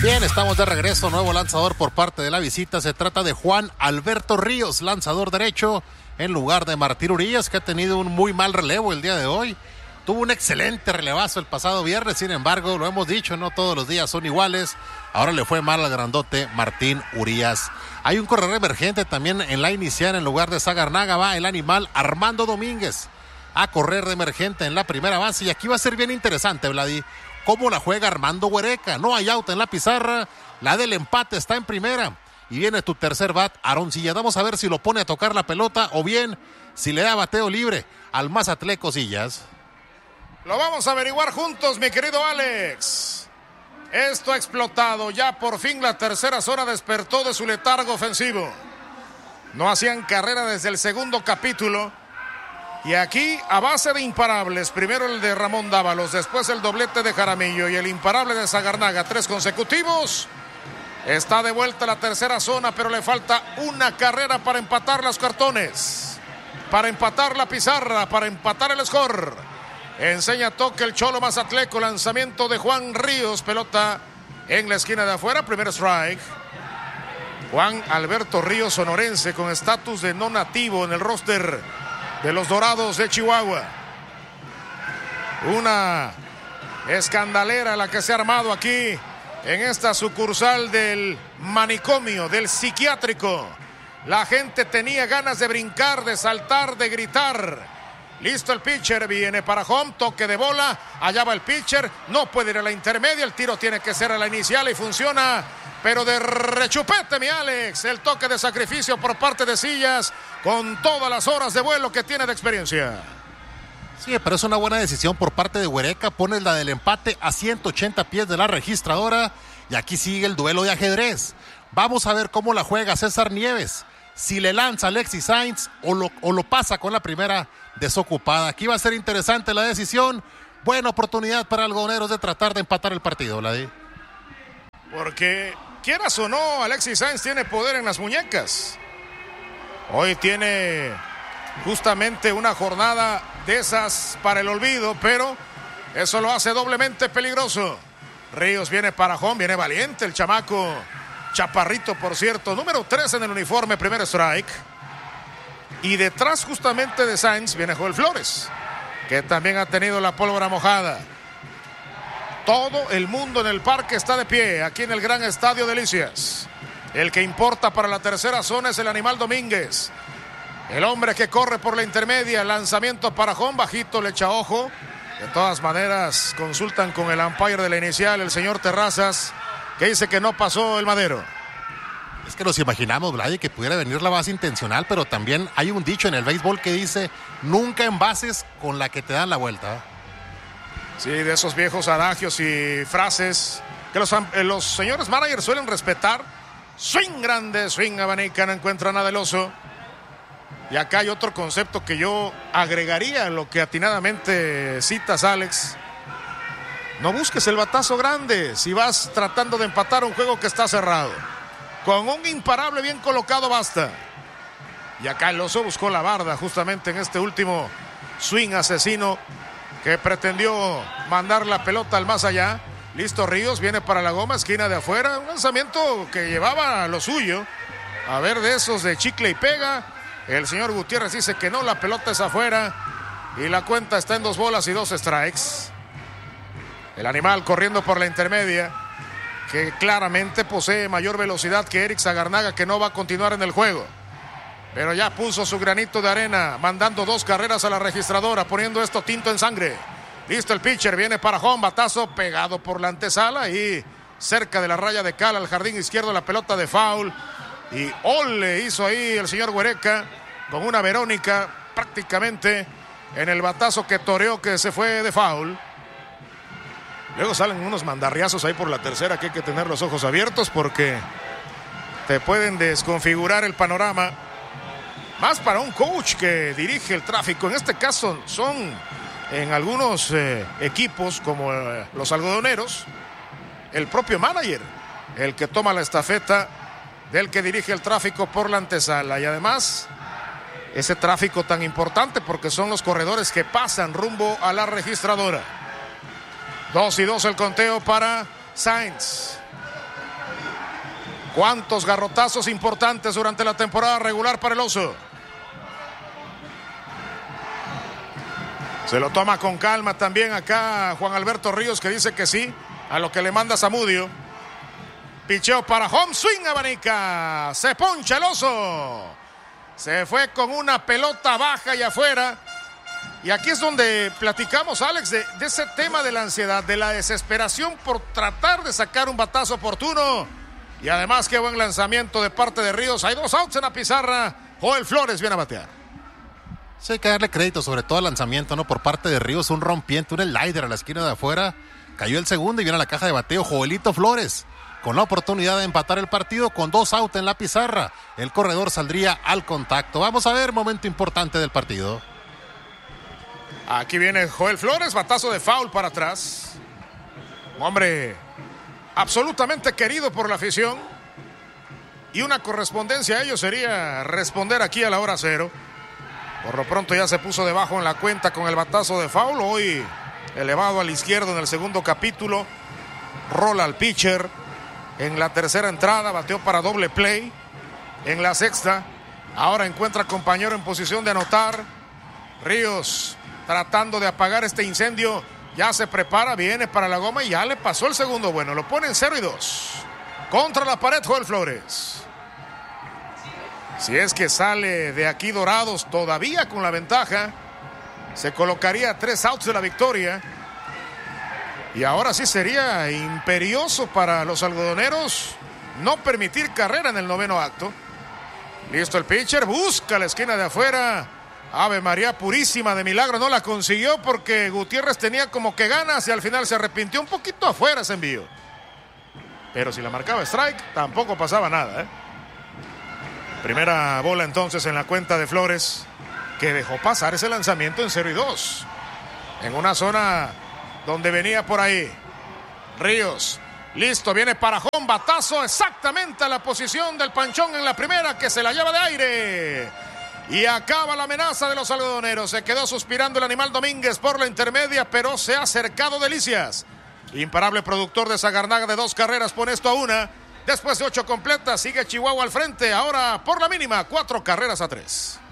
Bien, estamos de regreso. Nuevo lanzador por parte de la visita. Se trata de Juan Alberto Ríos, lanzador derecho, en lugar de Martín Urías, que ha tenido un muy mal relevo el día de hoy. Tuvo un excelente relevazo el pasado viernes, sin embargo, lo hemos dicho, no todos los días son iguales. Ahora le fue mal al grandote Martín Urías. Hay un corredor emergente también en la inicial. En lugar de Zagarnaga va el animal Armando Domínguez a correr de emergente en la primera base. Y aquí va a ser bien interesante, Vladi, cómo la juega Armando Huereca. No hay out en la pizarra, la del empate está en primera. Y viene tu tercer bat, Aroncilla. Vamos a ver si lo pone a tocar la pelota o bien si le da bateo libre al Mazatlán Cosillas. Lo vamos a averiguar juntos, mi querido Alex. Esto ha explotado. Ya por fin la tercera zona despertó de su letargo ofensivo. No hacían carrera desde el segundo capítulo. Y aquí, a base de imparables, primero el de Ramón Dávalos, después el doblete de Jaramillo y el imparable de Zagarnaga, 3 consecutivos. Está de vuelta la tercera zona, pero le falta una carrera para empatar los cartones, para empatar la pizarra, para empatar el score. Enseña toque el Cholo Mazatleco, lanzamiento de Juan Ríos, pelota en la esquina de afuera, primer strike. Juan Alberto Ríos, sonorense, con estatus de no nativo en el roster de los Dorados de Chihuahua. Una escandalera la que se ha armado aquí en esta sucursal del manicomio, del psiquiátrico. La gente tenía ganas de brincar, de saltar, de gritar. Listo el pitcher, viene para home, toque de bola, allá va el pitcher, no puede ir a la intermedia, el tiro tiene que ser a la inicial y funciona, pero de rechupete, mi Alex, el toque de sacrificio por parte de Sillas, con todas las horas de vuelo que tiene de experiencia. Sí, pero es una buena decisión por parte de Huereca. Pones la del empate a 180 pies de la registradora y aquí sigue el duelo de ajedrez. Vamos a ver cómo la juega César Nieves. Si le lanza Alexis Sainz o lo pasa con la primera desocupada. Aquí va a ser interesante la decisión. Buena oportunidad para algodoneros de tratar de empatar el partido, Vladi. Porque, quieras o no, Alexis Sainz tiene poder en las muñecas. Hoy tiene justamente una jornada de esas para el olvido, pero eso lo hace doblemente peligroso. Ríos viene para home, viene valiente el chamaco, chaparrito por cierto, número 3 en el uniforme, primer strike. Y detrás justamente de Sainz viene Joel Flores, que también ha tenido la pólvora mojada. Todo el mundo en el parque está de pie, aquí en el gran estadio Delicias. El que importa para la tercera zona es el animal Domínguez. El hombre que corre por la intermedia, lanzamiento para home, bajito, le echa ojo. De todas maneras, consultan con el umpire de la inicial, el señor Terrazas, que dice que no pasó el madero. Es que nos imaginamos, Vladi, que pudiera venir la base intencional, pero también hay un dicho en el béisbol que dice, nunca en bases con la que te dan la vuelta. Sí, de esos viejos adagios y frases que los señores managers suelen respetar. Swing grande, swing abanica, no encuentra nada el oso. Y acá hay otro concepto que yo agregaría a lo que atinadamente citas, Alex. No busques el batazo grande si vas tratando de empatar un juego que está cerrado. Con un imparable bien colocado basta. Y acá el oso buscó la barda justamente en este último swing asesino que pretendió mandar la pelota al más allá. Listo Ríos, viene para la goma, esquina de afuera. Un lanzamiento que llevaba lo suyo. A ver, de esos de chicle y pega. El señor Gutiérrez dice que no, la pelota es afuera. Y la cuenta está en 2 bolas y 2 strikes. El animal corriendo por la intermedia, que claramente posee mayor velocidad que Eric Zagarnaga, que no va a continuar en el juego. Pero ya puso su granito de arena, mandando 2 carreras a la registradora, poniendo esto tinto en sangre. Listo el pitcher, viene para home, batazo pegado por la antesala y cerca de la raya de cal al jardín izquierdo, la pelota de foul. Y ole hizo ahí el señor Huereca con una Verónica prácticamente en el batazo que toreó, que se fue de foul. Luego salen unos mandarriazos ahí por la tercera que hay que tener los ojos abiertos porque te pueden desconfigurar el panorama. Más para un coach que dirige el tráfico. En este caso son en algunos equipos como los algodoneros, el propio manager, el que toma la estafeta del que dirige el tráfico por la antesala. Y además, ese tráfico tan importante porque son los corredores que pasan rumbo a la registradora. 2-2 el conteo para Sainz. Cuántos garrotazos importantes durante la temporada regular para el Oso. Se lo toma con calma también acá Juan Alberto Ríos, que dice que sí a lo que le manda Zamudio. Picheo para home, swing, abanica. Se poncha el Oso. Se fue con una pelota baja y afuera. Y aquí es donde platicamos, Alex, de ese tema de la ansiedad, de la desesperación por tratar de sacar un batazo oportuno. Y además, qué buen lanzamiento de parte de Ríos. Hay 2 outs en la pizarra. Joel Flores viene a batear. Sí, hay que darle crédito, sobre todo al lanzamiento, ¿no? Por parte de Ríos, un rompiente, un slider a la esquina de afuera. Cayó el segundo y viene a la caja de bateo Joelito Flores, con la oportunidad de empatar el partido con 2 outs en la pizarra. El corredor saldría al contacto. Vamos a ver, momento importante del partido. Aquí viene Joel Flores, batazo de foul para atrás. Hombre, absolutamente querido por la afición. Y una correspondencia a ello sería responder aquí a la hora cero. Por lo pronto ya se puso debajo en la cuenta con el batazo de foul. Hoy elevado al izquierdo en el segundo capítulo. Rola al pitcher. En la tercera entrada bateó para doble play. En la sexta ahora encuentra compañero en posición de anotar. Ríos tratando de apagar este incendio. Ya se prepara, viene para la goma y ya le pasó el segundo bueno. Lo pone en 0-2. Contra la pared Joel Flores. Si es que sale de aquí Dorados todavía con la ventaja, se colocaría 3 outs de la victoria. Y ahora sí sería imperioso para los algodoneros no permitir carrera en el noveno acto. Listo el pitcher, busca la esquina de afuera. Ave María purísima, de milagro no la consiguió porque Gutiérrez tenía como que ganas y al final se arrepintió un poquito afuera ese envío. Pero si la marcaba strike, tampoco pasaba nada, ¿eh? Primera bola entonces en la cuenta de Flores, que dejó pasar ese lanzamiento en 0-2. En una zona donde venía por ahí Ríos. Listo, viene para home, batazo exactamente a la posición del Panchón en la primera, que se la lleva de aire. Y acaba la amenaza de los algodoneros. Se quedó suspirando el animal Domínguez por la intermedia, pero se ha acercado Delicias. Imparable productor de Sagarnaga de 2 carreras pone esto a 1. Después de 8 completas, sigue Chihuahua al frente. Ahora por la mínima, 4 carreras a 3.